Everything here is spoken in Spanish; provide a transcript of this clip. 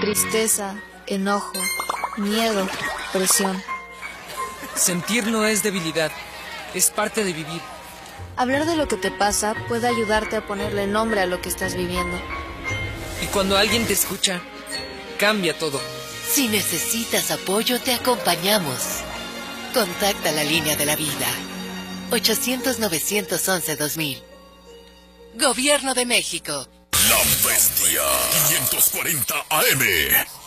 tristeza, enojo, miedo, presión. Sentir no es debilidad, es parte de vivir. Hablar de lo que te pasa puede ayudarte a ponerle nombre a lo que estás viviendo. Y cuando alguien te escucha, cambia todo. Si necesitas apoyo, te acompañamos. Contacta la línea de la vida. 800-911-2000. Gobierno de México. La Bestia 540 AM.